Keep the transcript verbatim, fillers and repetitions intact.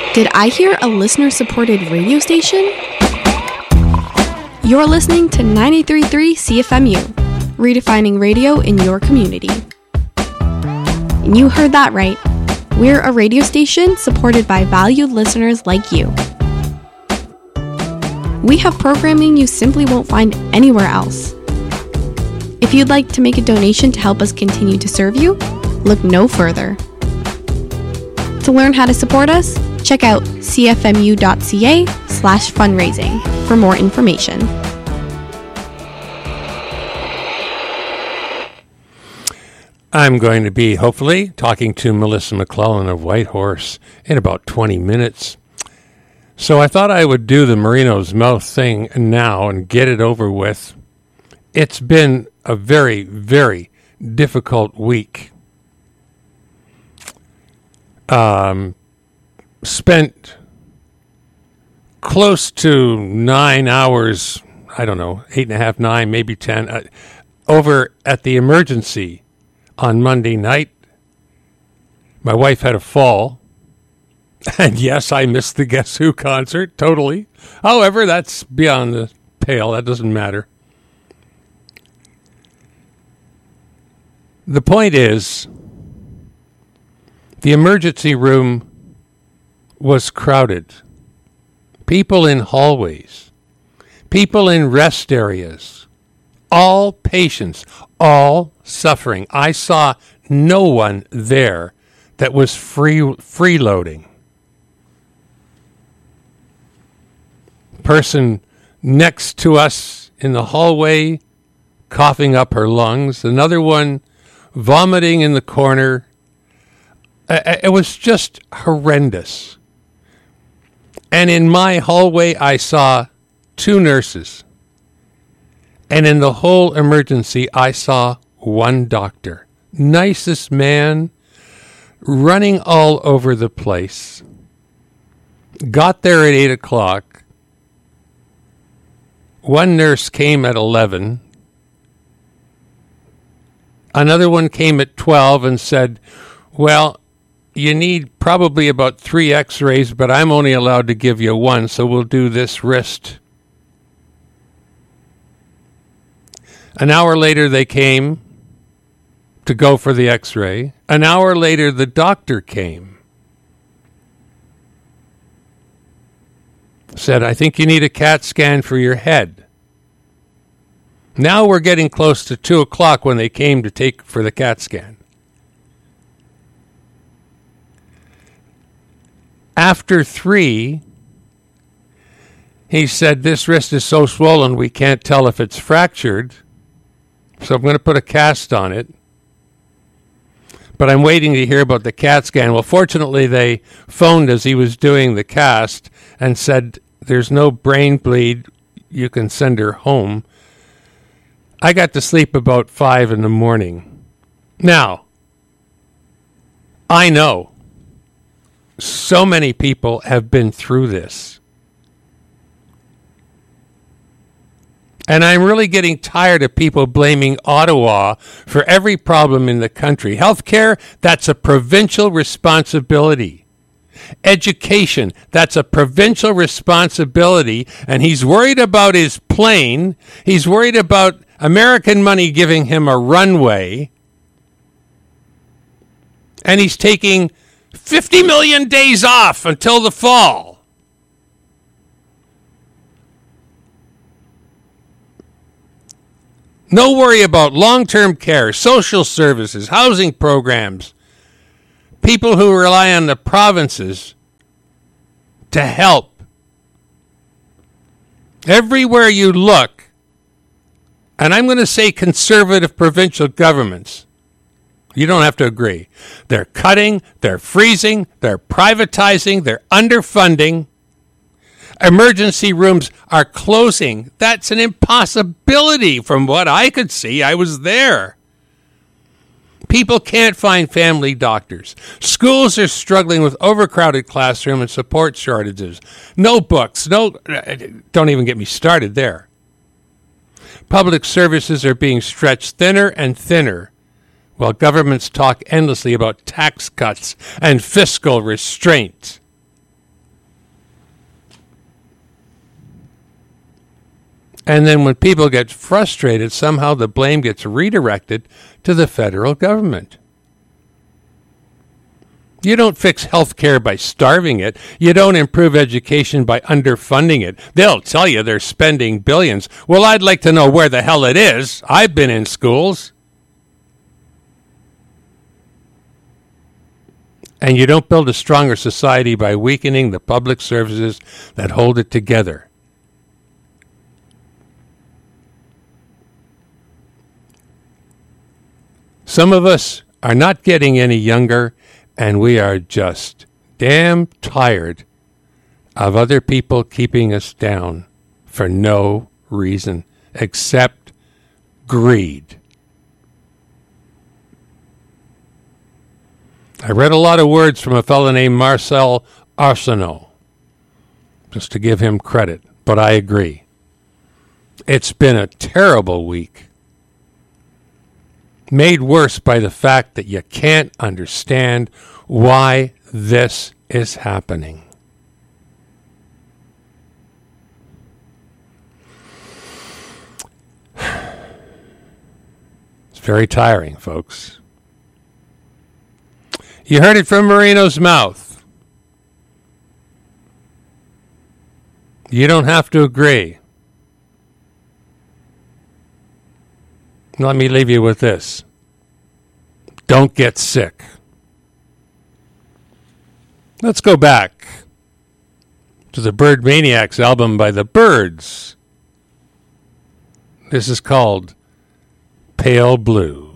Did I hear a listener-supported radio station? You're listening to ninety-three point three C F M U, redefining radio in your community. And you heard that right. We're a radio station supported by valued listeners like you. We have programming you simply won't find anywhere else. If you'd like to make a donation to help us continue to serve you, look no further. To learn how to support us, check out cfmu.ca slash fundraising for more information. I'm going to be, hopefully, talking to Melissa McClellan of Whitehorse in about twenty minutes. So I thought I would do the Marino's Mouth thing now and get it over with. It's been a very, very difficult week. Um, spent close to nine hours, I don't know, eight and a half, nine, maybe ten, uh, over at the emergency on Monday night. My wife had a fall. And yes, I missed the Guess Who concert, totally. However, that's beyond the pale. That doesn't matter. The point is, the emergency room was crowded. People in hallways. People in rest areas. All patients. All suffering. I saw no one there that was free freeloading. Person next to us in the hallway coughing up her lungs. Another one vomiting in the corner. It was just horrendous. And in my hallway, I saw two nurses. And in the whole emergency, I saw one doctor. Nicest man, running all over the place. Got there at eight o'clock. One nurse came at eleven. Another one came at twelve and said, well, you need probably about three x-rays, but I'm only allowed to give you one, so we'll do this wrist. An hour later, they came to go for the x-ray. An hour later, the doctor came. Said, I think you need a CAT scan for your head. Now we're getting close to two o'clock when they came to take for the CAT scan. After three, he said, this wrist is so swollen we can't tell if it's fractured, so I'm going to put a cast on it. But I'm waiting to hear about the CAT scan. Well, fortunately, they phoned as he was doing the cast and said, there's no brain bleed. You can send her home. I got to sleep about five in the morning. Now, I know so many people have been through this. And I'm really getting tired of people blaming Ottawa for every problem in the country. Healthcare, that's a provincial responsibility. Education, that's a provincial responsibility. And he's worried about his plane. He's worried about American money giving him a runway. And he's taking fifty million days off until the fall. No worry about long-term care, social services, housing programs, people who rely on the provinces to help. Everywhere you look, and I'm going to say conservative provincial governments, you don't have to agree. They're cutting, they're freezing, they're privatizing, they're underfunding. Emergency rooms are closing. That's an impossibility from what I could see. I was there. People can't find family doctors. Schools are struggling with overcrowded classroom and support shortages. No books. No, don't even get me started there. Public services are being stretched thinner and thinner, while governments talk endlessly about tax cuts and fiscal restraint. And then when people get frustrated, somehow the blame gets redirected to the federal government. You don't fix health care by starving it. You don't improve education by underfunding it. They'll tell you they're spending billions. Well, I'd like to know where the hell it is. I've been in schools. And you don't build a stronger society by weakening the public services that hold it together. Some of us are not getting any younger, and we are just damn tired of other people keeping us down for no reason except greed. I read a lot of words from a fellow named Marcel Arsenault, just to give him credit, but I agree. It's been a terrible week, made worse by the fact that you can't understand why this is happening. It's very tiring, folks. You heard it from Marino's mouth. You don't have to agree. Let me leave you with this. Don't get sick. Let's go back to the Bird Maniacs album by the Byrds. This is called Pale Blue.